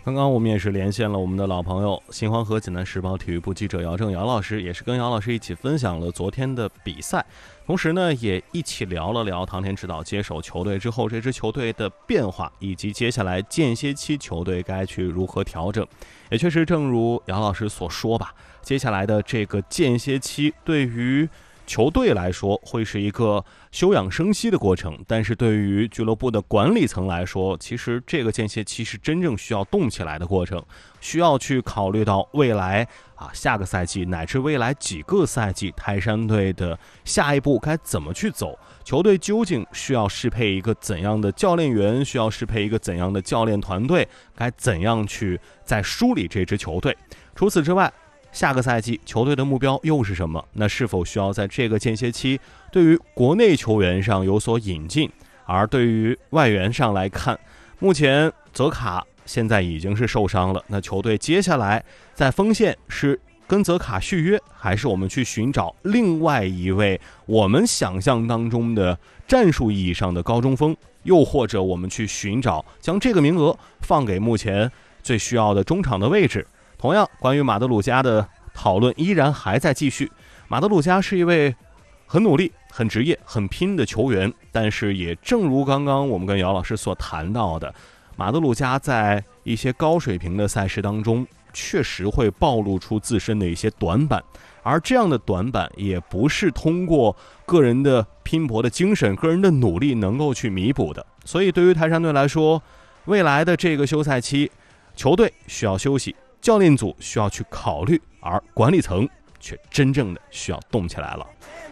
刚刚我们也是连线了我们的老朋友新黄河济南时报体育部记者姚正姚老师，也是跟姚老师一起分享了昨天的比赛，同时呢也一起聊了聊唐田指导接手球队之后这支球队的变化，以及接下来间歇期球队该去如何调整。也确实正如姚老师所说吧，接下来的这个间歇期对于球队来说会是一个休养生息的过程，但是对于俱乐部的管理层来说，其实这个间歇期是真正需要动起来的过程，需要去考虑到未来下个赛季乃至未来几个赛季泰山队的下一步该怎么去走，球队究竟需要适配一个怎样的教练员，需要适配一个怎样的教练团队，该怎样去再梳理这支球队。除此之外，下个赛季球队的目标又是什么？那是否需要在这个间歇期对于国内球员上有所引进？而对于外援上来看，目前泽卡现在已经是受伤了，那球队接下来在锋线是跟泽卡续约，还是我们去寻找另外一位我们想象当中的战术意义上的高中锋，又或者我们去寻找将这个名额放给目前最需要的中场的位置。同样，关于马德鲁加的讨论依然还在继续。马德鲁加是一位很努力、很职业、很拼的球员，但是也正如刚刚我们跟姚老师所谈到的，马德鲁加在一些高水平的赛事当中确实会暴露出自身的一些短板，而这样的短板也不是通过个人的拼搏的精神、个人的努力能够去弥补的。所以对于泰山队来说，未来的这个休赛期，球队需要休息，教练组需要去考虑，而管理层却真正的需要动起来了。